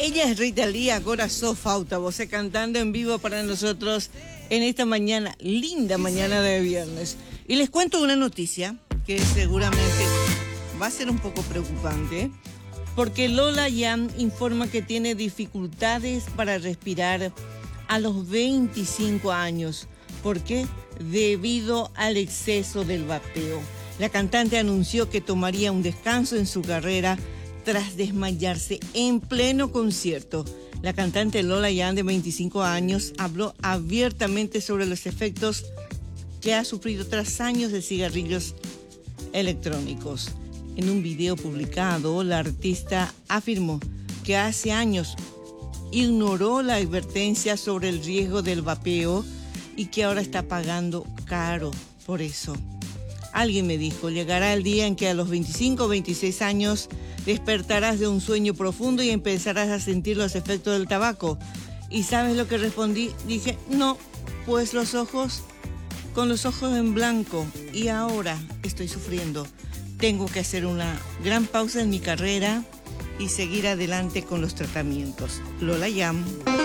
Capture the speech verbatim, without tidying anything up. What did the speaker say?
Ella es Rita Lee, agora só falta você cantando en vivo para nosotros en esta mañana, linda mañana de viernes. Y les cuento una noticia que seguramente va a ser un poco preocupante, porque Lola Jan informa que tiene dificultades para respirar a los veinticinco años. ¿Por qué? Debido al exceso del vapeo. La cantante anunció que tomaría un descanso en su carrera tras desmayarse en pleno concierto. La cantante Lola Jan, de veinticinco años, habló abiertamente sobre los efectos que ha sufrido tras años de cigarrillos electrónicos. En un video publicado, la artista afirmó que hace años ignoró la advertencia sobre el riesgo del vapeo y que ahora está pagando caro por eso. Alguien me dijo, llegará el día en que a los veinticinco o veintiséis años despertarás de un sueño profundo y empezarás a sentir los efectos del tabaco. ¿Y sabes lo que respondí? Dije, no, pues los ojos, con los ojos en blanco, y ahora estoy sufriendo. Tengo que hacer una gran pausa en mi carrera y seguir adelante con los tratamientos. Lola Jan.